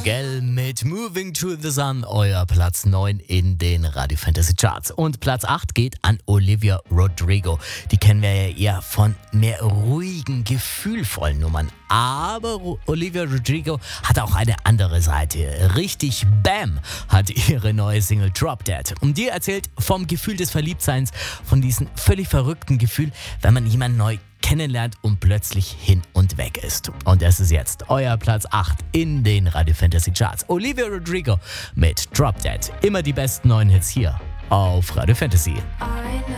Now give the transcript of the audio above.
Miguel mit Moving to the Sun, euer Platz 9 in den Radio Fantasy Charts. Und Platz 8 geht an Olivia Rodrigo. Die kennen wir ja eher von mehr ruhigen, gefühlvollen Nummern. Aber Olivia Rodrigo hat auch eine andere Seite. Richtig Bam hat ihre neue Single Drop Dead. Und die erzählt vom Gefühl des Verliebtseins, von diesem völlig verrückten Gefühl, wenn man jemanden neu kennenlernt und plötzlich hin und weg ist. Und das ist jetzt euer Platz 8 in den Radio Fantasy Charts. Olivia Rodrigo mit Drop Dead. Immer die besten neuen Hits hier auf Radio Fantasy.